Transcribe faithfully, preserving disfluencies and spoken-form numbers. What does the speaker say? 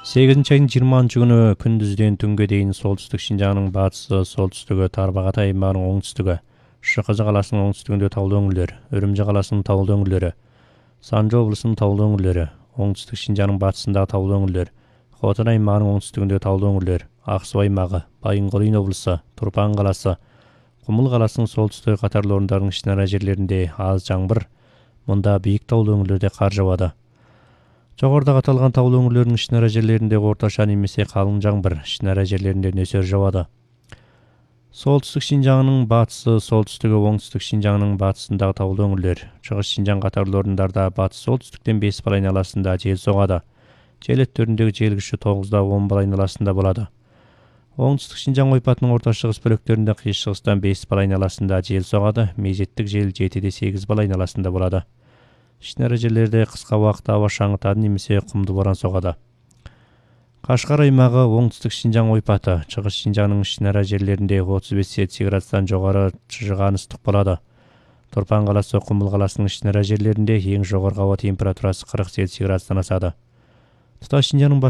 сегизинчи айдын жыйырманчы күнү күндүздөн түнгө дейин солтүстүк Шинжаңдын батысы, солтүстүгү, Тарбағатай аймагынын оңтүстүгү, Шыкыжы каласынын оңтүстүгүндө таулуу өңүрлөр, Үрүмчү каласынын таулуу өңүрлөрү, Санжы облусунун таулуу өңүрлөрү, оңтүстүк Шинжаңдын батысындагы таулуу өңүрлөр, Хотон аймагынын оңтүстүгүндөгү таулуу өңүрлөр, Ак Суу аймагы, Байынгол облусу, Турпан каласы, Кумул каласынын солтүстүгү катарлуу орундардын ичинара жерлеринде аз жаңбыр, мында бийик таулуу өңүрлөрдө кар жаабады. Жогоруда аталган таулуу өңүрлөрдүн ичинара жерлеринде орточа немесе калың жаңбыр, ичинара жерлеринде нөсөр жаабады. Солтүстүк Шинжаңдын батысы, солтүстүгү, оңтүстүк Шинжаңдын батысындагы таулуу өңүрлөр, Чыгыш Шинжаң катарлуу орундарда батыс солтүстүктөн беш бал айналасында жел согады. Жел өттөрүндөгү жел күчү тогуздан он бал айналасында болот. Оңтүстүк Шинжаң ойпатынын орто чыгыс бөлөктөрүндө кыйш чыгыстан беш бал айналасында жел согады, мезеттик жел жетиден сегиз бал айналасында болот. Ичинара жерлерде кыска убакытта аба шаңытады немесе кумду борон согады. Кашкар аймагы, оңтүстүк Шинжаң ойпаты, Чыгыш Шинжаңдын ичинара жерлеринде отуз беш Цельсий градустан жогору чыжыган ыстык болот. Турпан каласы, Кумул каласынын ичинара жерлеринде эң жогорку аба температурасы кырк Цельсий градустан ашады. Туташ Шинжаңдын